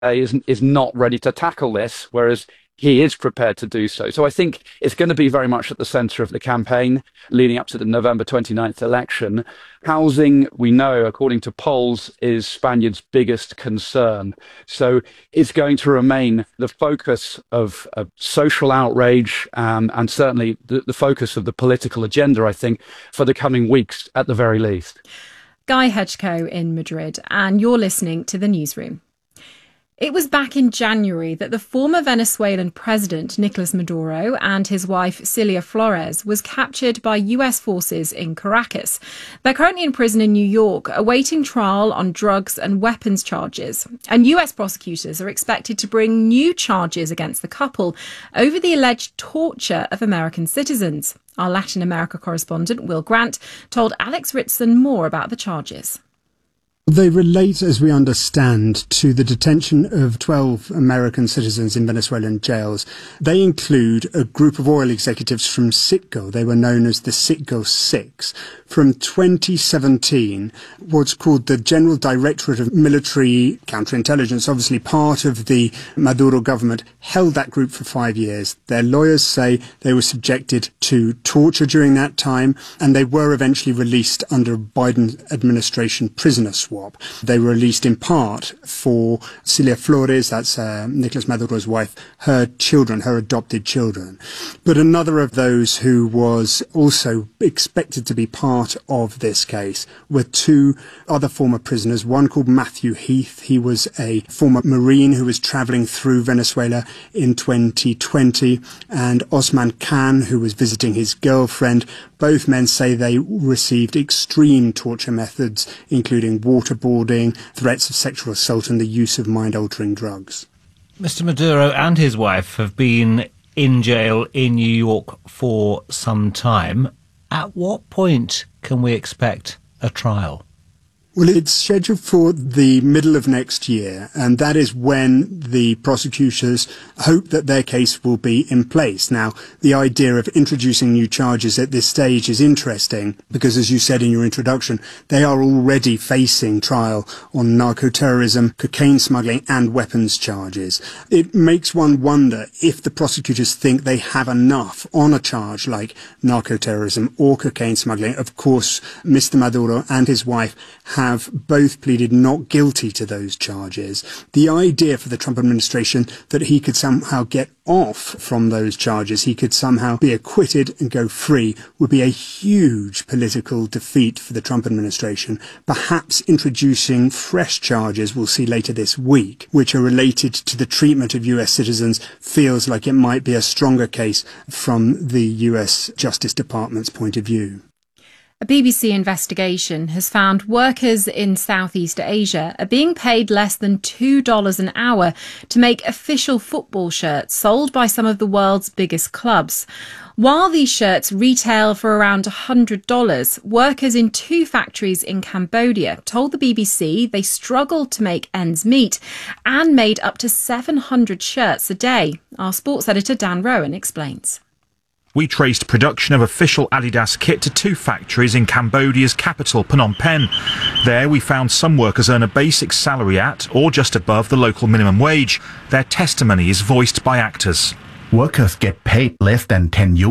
is not ready to tackle this, whereas he is prepared to do so. So I think it's going to be very much at the centre of the campaign leading up to the November 29th election. Housing, we know, according to polls, is Spaniards' biggest concern. So it's going to remain the focus of social outrage and certainly the focus of the political agenda, I think, for the coming weeks at the very least. Guy Hedgecoe in Madrid, and you're listening to The Newsroom. It was back in January that the former Venezuelan president, Nicolas Maduro, and his wife, Cilia Flores, was captured by US forces in Caracas. They're currently in prison in New York, awaiting trial on drugs and weapons charges. And US prosecutors are expected to bring new charges against the couple over the alleged torture of American citizens. Our Latin America correspondent, Will Grant, told Alex Ritson more about the charges. They relate, as we understand, to the detention of 12 American citizens in Venezuelan jails. They include a group of oil executives from Citgo. They were known as the Citgo Six. From 2017, what's called the General Directorate of Military Counterintelligence, obviously part of the Maduro government, held that group for 5 years. Their lawyers say they were subjected to torture during that time, and they were eventually released under a Biden administration prisoner swap. They were released in part for Cilia Flores, that's Nicolas Maduro's wife, her children, her adopted children. But another of those who was also expected to be part of this case were two other former prisoners, one called Matthew Heath. He was a former Marine who was travelling through Venezuela in 2020, and Osman Khan, who was visiting his girlfriend. Both men say they received extreme torture methods, including waterboarding, threats of sexual assault, and the use of mind-altering drugs. Mr. Maduro and his wife have been in jail in New York for some time. At what point can we expect a trial? Well, it's scheduled for the middle of next year, and that is when the prosecutors hope that their case will be in place. Now, the idea of introducing new charges at this stage is interesting because, as you said in your introduction, they are already facing trial on narco-terrorism, cocaine smuggling and weapons charges. It makes one wonder if the prosecutors think they have enough on a charge like narco-terrorism or cocaine smuggling. Of course, Mr. Maduro and his wife have both pleaded not guilty to those charges. The idea for the Trump administration that he could somehow get off from those charges, he could somehow be acquitted and go free, would be a huge political defeat for the Trump administration. Perhaps introducing fresh charges, we'll see later this week, which are related to the treatment of US citizens, feels like it might be a stronger case from the US Justice Department's point of view. A BBC investigation has found workers in Southeast Asia are being paid less than $2 an hour to make official football shirts sold by some of the world's biggest clubs. While these shirts retail for around $100, workers in two factories in Cambodia told the BBC they struggled to make ends meet and made up to 700 shirts a day. Our sports editor Dan Rowan explains. We traced production of official Adidas kit to two factories in Cambodia's capital, Phnom Penh. There we found some workers earn a basic salary at or just above the local minimum wage. Their testimony is voiced by actors. Workers get paid less than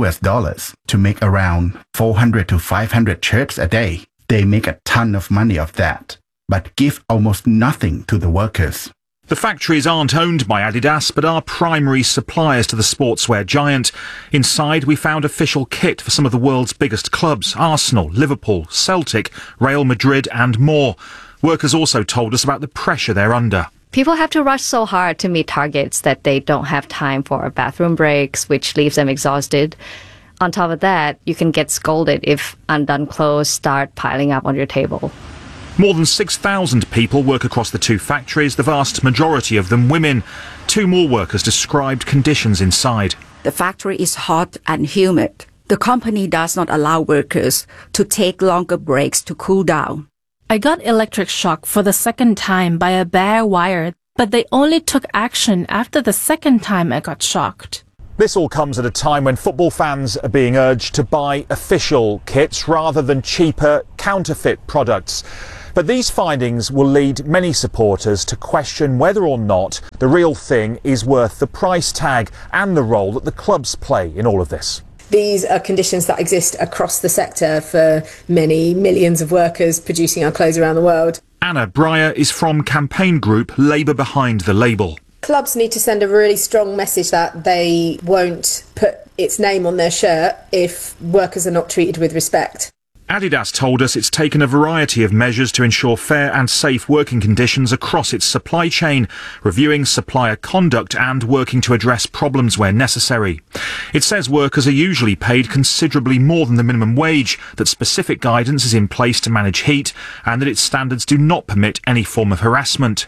$10 to make around 400 to 500 shirts a day. They make a ton of money off that, but give almost nothing to the workers. The factories aren't owned by Adidas, but are primary suppliers to the sportswear giant. Inside, we found official kit for some of the world's biggest clubs: Arsenal, Liverpool, Celtic, Real Madrid and more. Workers also told us about the pressure they're under. People have to rush so hard to meet targets that they don't have time for bathroom breaks, which leaves them exhausted. On top of that, you can get scolded if undone clothes start piling up on your table. More than 6,000 people work across the two factories, the vast majority of them women. Two more workers described conditions inside. The factory is hot and humid. The company does not allow workers to take longer breaks to cool down. I got electric shock for the second time by a bare wire, but they only took action after the second time I got shocked. This all comes at a time when football fans are being urged to buy official kits rather than cheaper counterfeit products. But these findings will lead many supporters to question whether or not the real thing is worth the price tag and the role that the clubs play in all of this. These are conditions that exist across the sector for many millions of workers producing our clothes around the world. Anna Breyer is from campaign group Labour Behind the Label. Clubs need to send a really strong message that they won't put its name on their shirt if workers are not treated with respect. Adidas told us it's taken a variety of measures to ensure fair and safe working conditions across its supply chain, reviewing supplier conduct and working to address problems where necessary. It says workers are usually paid considerably more than the minimum wage, that specific guidance is in place to manage heat, and that its standards do not permit any form of harassment.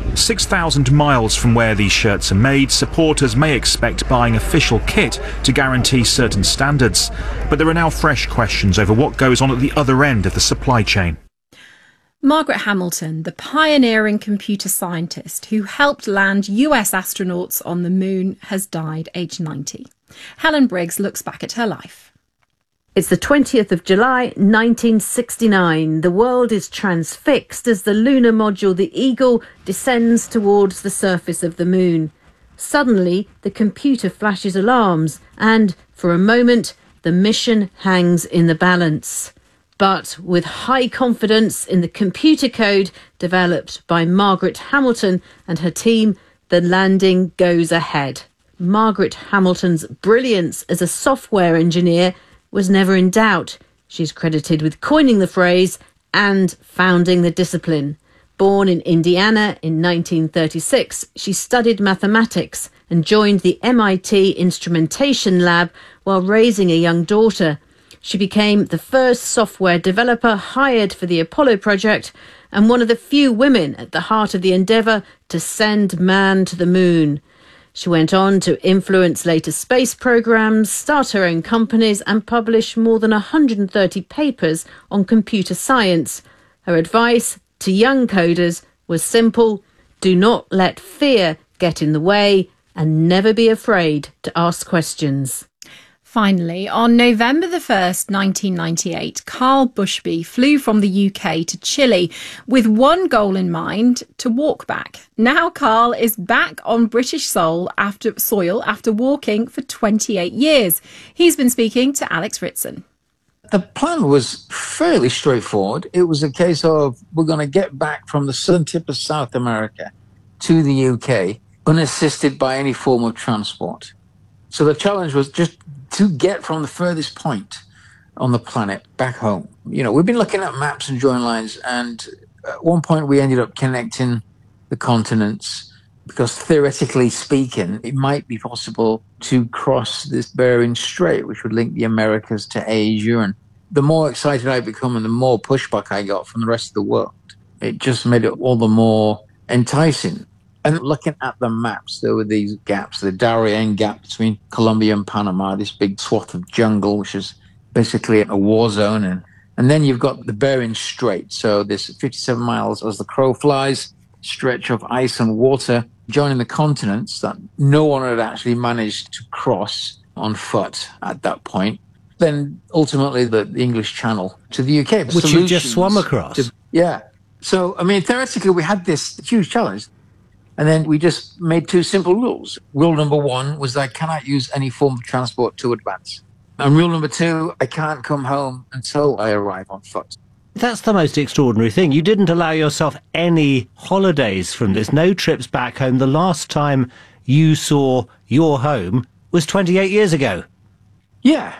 6,000 miles from where these shirts are made, supporters may expect buying official kit to guarantee certain standards. But there are now fresh questions over what goes on at the other end of the supply chain. Margaret Hamilton, the pioneering computer scientist who helped land US astronauts on the moon, has died aged 90. Helen Briggs looks back at her life. It's the 20th of July, 1969. The world is transfixed as the lunar module, the Eagle, descends towards the surface of the moon. Suddenly, the computer flashes alarms and, for a moment, the mission hangs in the balance. But with high confidence in the computer code developed by Margaret Hamilton and her team, the landing goes ahead. Margaret Hamilton's brilliance as a software engineer was never in doubt. She's credited with coining the phrase and founding the discipline. Born in Indiana in 1936, she studied mathematics and joined the MIT Instrumentation Lab while raising a young daughter. She became the first software developer hired for the Apollo project and one of the few women at the heart of the endeavour to send man to the moon. She went on to influence later space programs, start her own companies and publish more than 130 papers on computer science. Her advice to young coders was simple: do not let fear get in the way and never be afraid to ask questions. Finally, on November the 1st, 1998, Carl Bushby flew from the UK to Chile with one goal in mind: to walk back. Now Carl is back on British soil after walking for 28 years. He's been speaking to Alex Ritson. The plan was fairly straightforward. It was a case of, we're going to get back from the southern tip of South America to the UK unassisted by any form of transport. So the challenge was just to get from the furthest point on the planet back home. You know, we've been looking at maps and drawing lines, and at one point we ended up connecting the continents because, theoretically speaking, it might be possible to cross this Bering Strait, which would link the Americas to Asia. And the more excited I become and the more pushback I got from the rest of the world, it just made it all the more enticing. And looking at the maps, there were these gaps, the Darien Gap between Colombia and Panama, this big swath of jungle, which is basically a war zone. And then you've got the Bering Strait. So there's 57 miles as the crow flies, stretch of ice and water joining the continents that no one had actually managed to cross on foot at that point. Then ultimately the English Channel to the UK. Which you just swum across. Yeah. So, I mean, theoretically, we had this huge challenge. And then we just made two simple rules. Rule number one was that I cannot use any form of transport to advance. And rule number two, I can't come home until I arrive on foot. That's the most extraordinary thing. You didn't allow yourself any holidays from this, no trips back home. The last time you saw your home was 28 years ago. Yeah.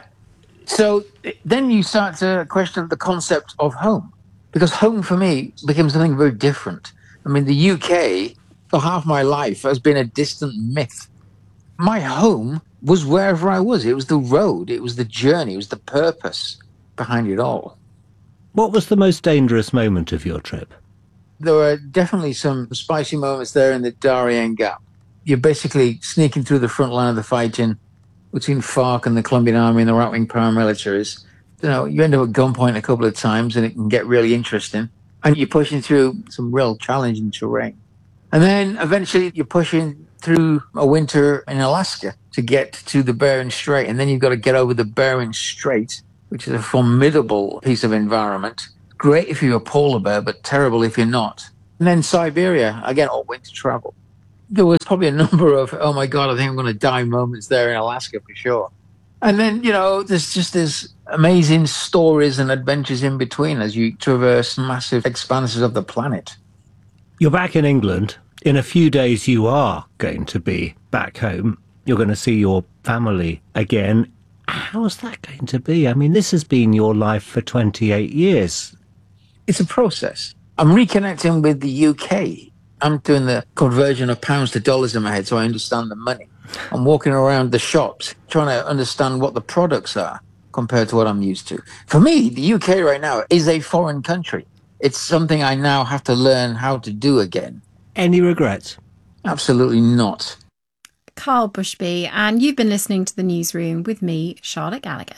So then you start to question the concept of home, because home for me became something very different. I mean, the UK, for half my life, has been a distant myth. My home was wherever I was. It was the road, it was the journey, it was the purpose behind it all. What was the most dangerous moment of your trip? There were definitely some spicy moments there in the Darien Gap. You're basically sneaking through the front line of the fighting between FARC and the Colombian army and the right-wing paramilitaries. You know, you end up at gunpoint a couple of times and it can get really interesting. And you're pushing through some real challenging terrain. And then eventually you're pushing through a winter in Alaska to get to the Bering Strait. And then you've got to get over the Bering Strait, which is a formidable piece of environment, Great if you're a polar bear, but terrible if you're not. And then Siberia, again, all winter travel. There was probably a number of, oh my God, I think I'm going to die moments there in Alaska for sure. And then, there's just this amazing stories and adventures in between as you traverse massive expanses of the planet. You're back in England. In a few days, you are going to be back home. You're going to see your family again. How's that going to be? I mean, this has been your life for 28 years. It's a process. I'm reconnecting with the UK. I'm doing the conversion of pounds to dollars in my head so I understand the money. I'm walking around the shops trying to understand what the products are compared to what I'm used to. For me, the UK right now is a foreign country. It's something I now have to learn how to do again. Any regrets? Absolutely not. Carl Bushby, and you've been listening to The Newsroom with me, Charlotte Gallagher.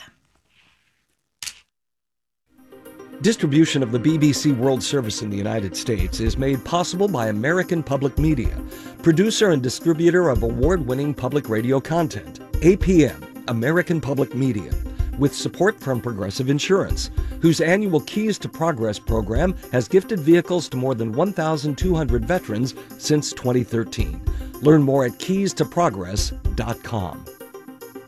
Distribution of the BBC World Service in the United States is made possible by American Public Media, producer and distributor of award-winning public radio content. APM, American Public Media, with support from Progressive Insurance, whose annual Keys to Progress program has gifted vehicles to more than 1,200 veterans since 2013. Learn more at keystoprogress.com.